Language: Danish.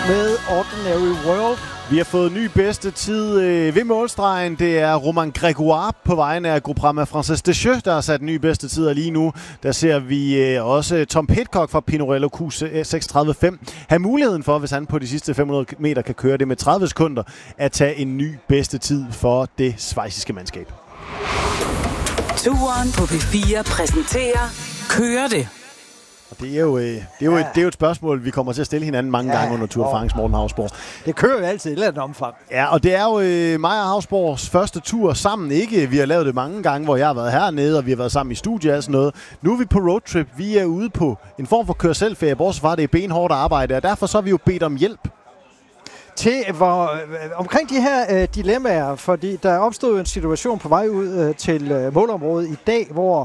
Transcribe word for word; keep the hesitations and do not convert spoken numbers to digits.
med Ordinary World. Vi har fået ny bedste tid øh, ved målstregen. Det er Romain Grégoire på vegne af Groupama Frances Deschaux, der har sat ny bedste tid. Og lige nu, der ser vi øh, også Tom Pidcock fra Pinarello Q seks tredive fem have muligheden for, hvis han på de sidste fem hundrede meter kan køre det med tredive sekunder, at tage en ny bedste tid for det schweiziske mandskab. Turen på P fire præsenterer Kører det. Og det er, jo, øh, det, er jo, ja. det er jo et spørgsmål, vi kommer til at stille hinanden mange ja, gange under Tour de France, Morten Hausborg. Det kører jo altid i et eller andet omfang. Ja, og det er jo øh, mig og Hausborgs første tur sammen. Ikke, vi har lavet det mange gange, hvor jeg har været hernede, og vi har været sammen i studiet og sådan noget. Nu er vi på roadtrip. Vi er ude på en form for kør-selv-ferie. Bortset fra, det er benhårdt arbejde, og derfor så har vi jo bedt om hjælp. Til hvor, øh, omkring de her øh, dilemmaer, fordi der opstod en situation på vej ud øh, til øh, målområdet i dag, hvor